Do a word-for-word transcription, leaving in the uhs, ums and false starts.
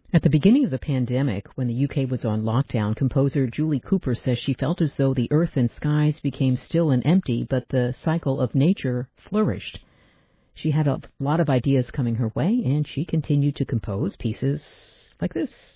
At the beginning of the pandemic, when the U K was on lockdown, composer Julie Cooper says she felt as though the earth and skies became still and empty, but the cycle of nature flourished. She had a lot of ideas coming her way, and she continued to compose pieces like this.